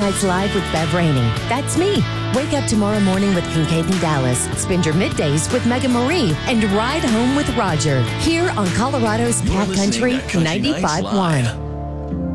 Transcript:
Nights Live with Bev Rainey. That's me. Wake up tomorrow morning with Kincaid and Dallas. Spend your middays with Megan Marie and ride home with Roger. Here on Colorado's Cat Country 95.1.